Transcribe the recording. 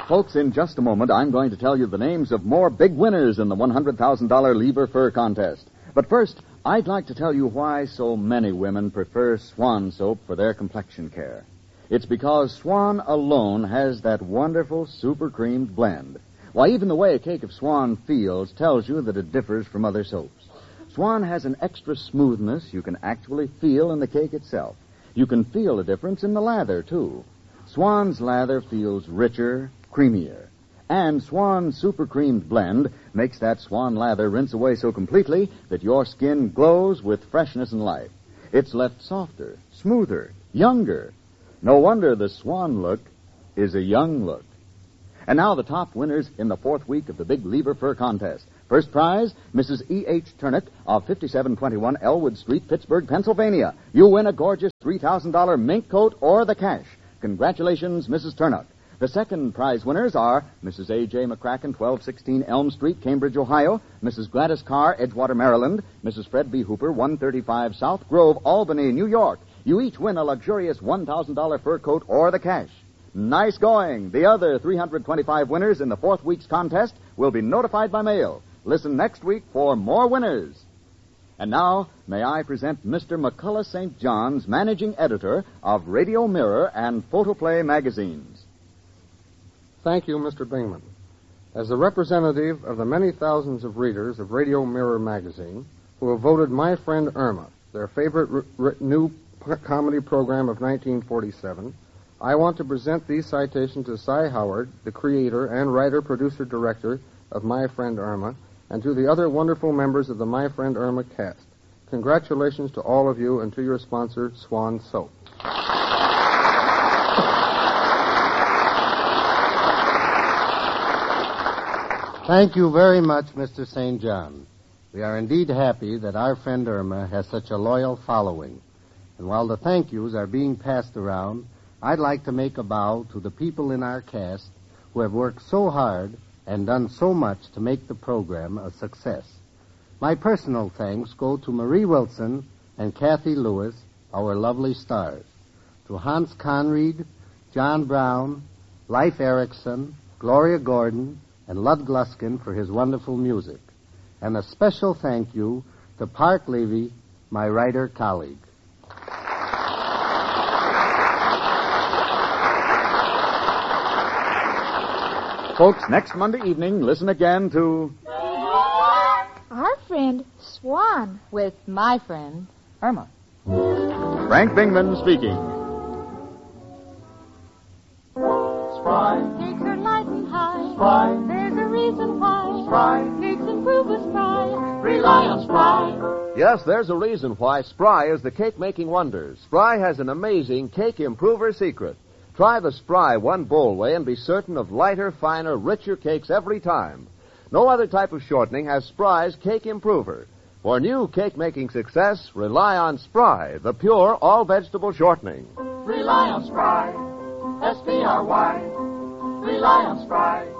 Folks, in just a moment, I'm going to tell you the names of more big winners in the $100,000 Lever Fur Contest. But first, I'd like to tell you why so many women prefer Swan soap for their complexion care. It's because Swan alone has that wonderful super creamed blend. Why, even the way a cake of Swan feels tells you that it differs from other soaps. Swan has an extra smoothness you can actually feel in the cake itself. You can feel the difference in the lather, too. Swan's lather feels richer, creamier. And Swan's super creamed blend makes that Swan lather rinse away so completely that your skin glows with freshness and life. It's left softer, smoother, younger. No wonder the Swan look is a young look. And now the top winners in the fourth week of the Big Lever Fur Contest. First prize, Mrs. E.H. Turnock of 5721 Elwood Street, Pittsburgh, Pennsylvania. You win a gorgeous $3,000 mink coat or the cash. Congratulations, Mrs. Turnock. The second prize winners are Mrs. A.J. McCracken, 1216 Elm Street, Cambridge, Ohio, Mrs. Gladys Carr, Edgewater, Maryland, Mrs. Fred B. Hooper, 135 South Grove, Albany, New York. You each win a luxurious $1,000 fur coat or the cash. Nice going. The other 325 winners in the fourth week's contest will be notified by mail. Listen next week for more winners. And now, may I present Mr. McCullough St. John's, managing editor of Radio Mirror and Photoplay magazines. Thank you, Mr. Bingman. As the representative of the many thousands of readers of Radio Mirror magazine who have voted My Friend Irma their favorite new comedy program of 1947, I want to present these citations to Cy Howard, the creator and writer-producer-director of My Friend Irma, and to the other wonderful members of the My Friend Irma cast. Congratulations to all of you and to your sponsor, Swan Soap. Thank you very much, Mr. St. John. We are indeed happy that our friend Irma has such a loyal following. And while the thank yous are being passed around, I'd like to make a bow to the people in our cast who have worked so hard and done so much to make the program a success. My personal thanks go to Marie Wilson and Kathy Lewis, our lovely stars, to Hans Conried, John Brown, Leif Erikson, Gloria Gordon, and Lud Gluskin for his wonderful music. And a special thank you to Park Levy, my writer colleague. Folks, next Monday evening, listen again to Our Friend Swan with My Friend Irma. Frank Bingman speaking. Spry. Cakes are light and high. Spry. There's a reason why. Spry. Cakes improve with Spry. Rely on Spry. Yes, there's a reason why Spry is the cake-making wonder. Spry has an amazing cake improver secret. Try the Spry one bowl way and be certain of lighter, finer, richer cakes every time. No other type of shortening has Spry's cake improver. For new cake-making success, rely on Spry, the pure all-vegetable shortening. Rely on Spry. S-P-R-Y. Rely on Spry.